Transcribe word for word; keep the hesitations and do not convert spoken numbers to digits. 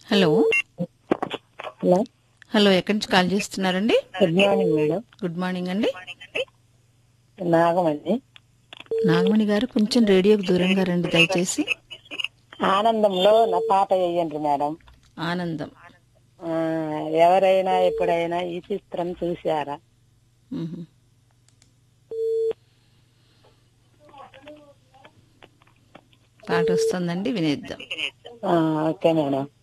Hello hello hello ఎక్కడి నుంచి call చేస్తున్నారండి? Good morning madam. Good morning అండి. నాగమండి. నాగమణి గారు కొంచెం రేడియోకి దూరంగా రండి దయచేసి. ఆనందంలో నా పాట వేయండి మేడం. ఆనందం. ఆ, ఎవరైనా ఎప్పుడైనా ఈ చిత్రం చూశారా? మ్మ్. పాట వస్తుందండి, వినేద్దాం. ఆ, ఓకే మేడం.